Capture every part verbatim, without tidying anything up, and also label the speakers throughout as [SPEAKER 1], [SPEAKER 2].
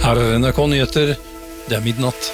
[SPEAKER 1] Her er N R K Nyheter, det er midnatt.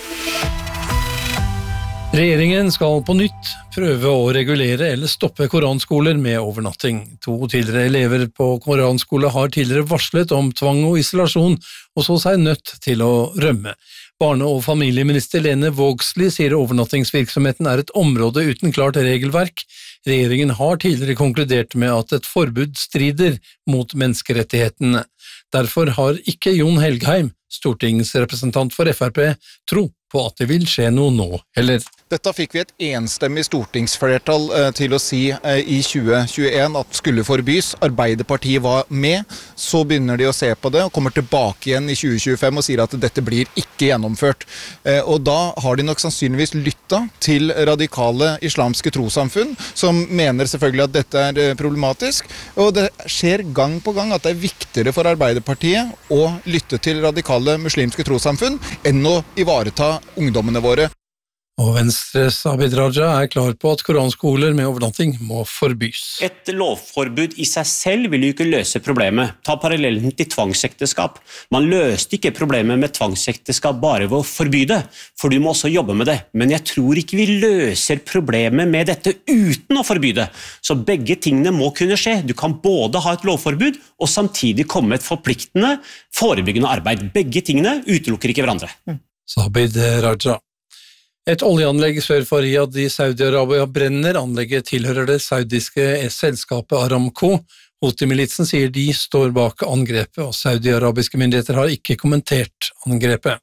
[SPEAKER 1] Regjeringen skal på nytt prøve å regulere eller stoppe koranskoler med overnatting. To tidligere elever på koranskole har tidligere varslet om tvang og isolasjon, og så seg nødt til å rømme. Barne- og familieminister Lene Vågslid sier overnattingsvirksomheten er et område uten klart regelverk. Regjeringen har tidligere konkludert med at et forbud strider mot menneskerettighetene. Derfor har ikke Jon Helgheim, stortingsrepresentant for F R P, tro på at det vil skje noe nå, heller.
[SPEAKER 2] Dette fikk vi et enstemmig stortingsflertall eh, til å si eh, i tjue tjueen at skulle forbys. Arbeiderpartiet var med, så begynner de å se på det og kommer tilbake igjen i tjue tjuefem og sier at dette blir ikke gjennomført. Eh, og da har de nok sannsynligvis lyttet til radikale islamske trossamfunn, som mener selvfølgelig at dette er eh, problematisk. Og det skjer gang på gang at det er viktigere for Arbeiderpartiet å lytte til radikale muslimske trossamfunn enn å ivareta ungdommene våre.
[SPEAKER 1] Og Venstres Abid Raja er klar på at koranskoler med overnatting må forbys.
[SPEAKER 3] Et lovforbud i seg selv vil jo ikke løse problemet. Ta parallellen til tvangsekteskap. Man løste ikke problemet med tvangsekteskap bare ved å forby det, for du må også jobbe med det. Men jeg tror ikke vi løser problemet med dette uten å forby det. Så begge tingene må kunne skje. Du kan både ha et lovforbud og samtidig komme med et forpliktende, forebyggende arbeid. Begge tingene utelukker ikke hverandre.
[SPEAKER 1] Så Abid Raja. Et oljeanlegg sør for Riyadh i Saudi-Arabia brenner. Anlegget tilhører det saudiske selskapet Aramco. Houthi-militsen sier de står bak angrepet, og saudi-arabiske myndigheter har ikke kommentert angrepet.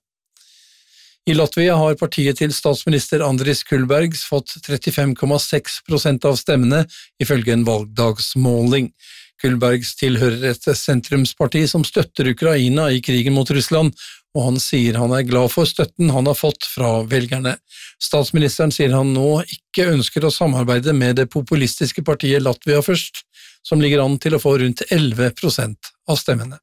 [SPEAKER 1] I Latvia har partiet til statsminister Andris Kulbergs fått trettifem komma seks prosent av stemmene, ifølge en valgdagsmåling. Kulbergs tilhører et sentrumsparti som støtter Ukraina i krigen mot Russland, og han sier han er glad for støtten han har fått fra velgerne. Statsministeren sier han nå ikke ønsker å samarbeide med det populistiske partiet Latvia først, som ligger an til å få rundt elleve prosent av stemmene.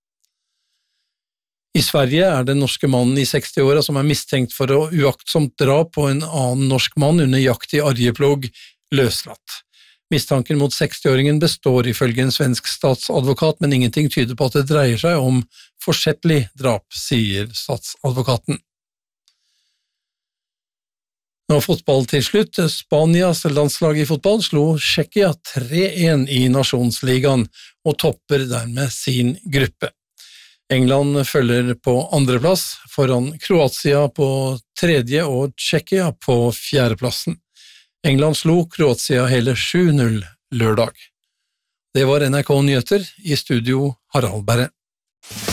[SPEAKER 1] I Sverige er den norske mannen i seksti-åra som er mistenkt for å uaktsomt drap på en annen norsk mann under jakt i Arjeplog, løslatt. Mistanken mot seksti-åringen består ifølge en svensk statsadvokat, men ingenting tyder på at det dreier seg om forsettlig drap, sier statsadvokaten. Nå fotball til slutt. Spanias landslag i fotball slo Tsjekkia tre en i Nasjonsligaen og topper dermed sin gruppe. England følger på andreplass, foran Kroatia på tredje og Tsjekkia på fjerdeplassen. England slo Kroatia hele sju null lørdag. Det var N R K Nyheter, i studio Harald Berre.